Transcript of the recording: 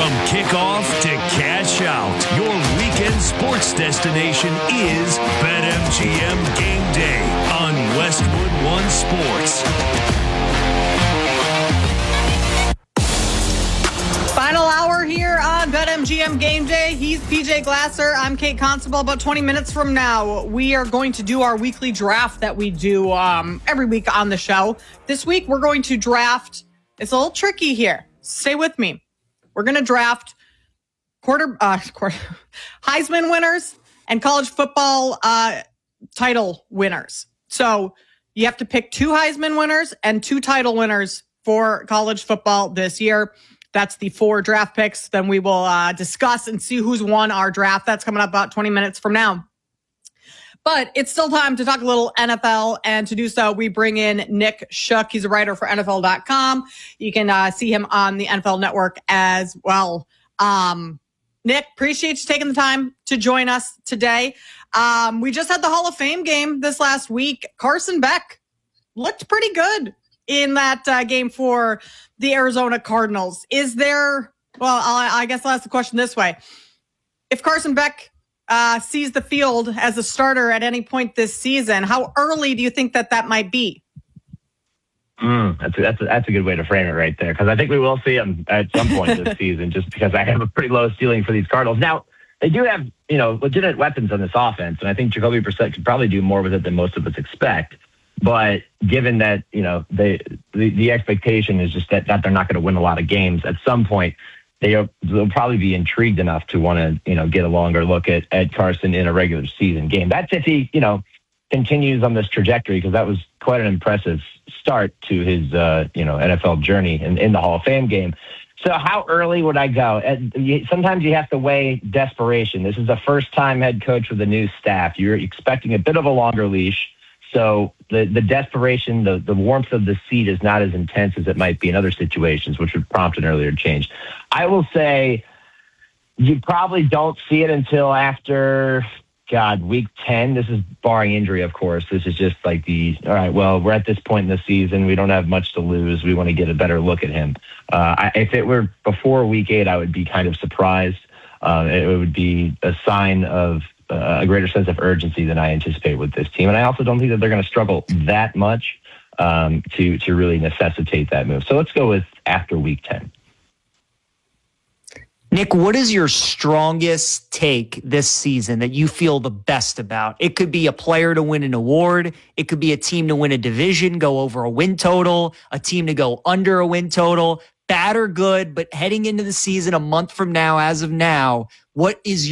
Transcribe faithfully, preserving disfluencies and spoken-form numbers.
From kickoff to cash out, your weekend sports destination is BetMGM Game Day on Westwood One Sports. Final hour here on BetMGM Game Day. He's P J Glasser. I'm Kate Constable. About twenty minutes from now, we are going to do our weekly draft that we do um, every week on the show. This week, we're going to draft. It's a little tricky here. Stay with me. We're going to draft quarter, uh, quarter Heisman winners and college football uh, title winners. So you have to pick two Heisman winners and two title winners for college football this year. That's the four draft picks. Then we will uh, discuss and see who's won our draft. That's coming up about twenty minutes from now. But it's still time to talk a little N F L. And to do so, we bring in Nick Shook. He's a writer for N F L dot com. You can uh, see him on the N F L Network as well. Um, Nick, appreciate you taking the time to join us today. Um, we just had the Hall of Fame game this last week. Carson Beck looked pretty good in that uh, game for the Arizona Cardinals. Is there, well, I, I guess I'll ask the question this way. If Carson Beck uh, sees the field as a starter at any point this season, how early do you think that that might be? Mm, that's, a, that's, a, that's a good way to frame it right there, because I think we will see him at some point this season, just because I have a pretty low ceiling for these Cardinals. Now, they do have, you know, legitimate weapons on this offense, and I think Jacoby Brissett could probably do more with it than most of us expect. But given that, you know, they, the, the expectation is just that, that they're not going to win a lot of games, at some point they, they'll probably be intrigued enough to want to, you know, get a longer look at, at Carson in a regular season game. That's if he, you know, continues on this trajectory, because that was quite an impressive start to his, uh, you know, N F L journey in, in the Hall of Fame game. So how early would I go? Sometimes you have to weigh desperation. This is the first time head coach with a new staff. You're expecting a bit of a longer leash. So the, the desperation, the, the warmth of the seat is not as intense as it might be in other situations, which would prompt an earlier change. I will say you probably don't see it until after, God, week ten. This is barring injury, of course. This is just like the, all right, well, we're at this point in the season. We don't have much to lose. We want to get a better look at him. Uh, I, if it were before week eight, I would be kind of surprised. Uh, it would be a sign of Uh, a greater sense of urgency than I anticipate with this team. And I also don't think that they're going to struggle that much um, to, to really necessitate that move. So let's go with after week ten. Nick, what is your strongest take this season that you feel the best about? It could be a player to win an award. It could be a team to win a division, go over a win total, a team to go under a win total. Bad or good, but heading into the season a month from now, as of now, what is your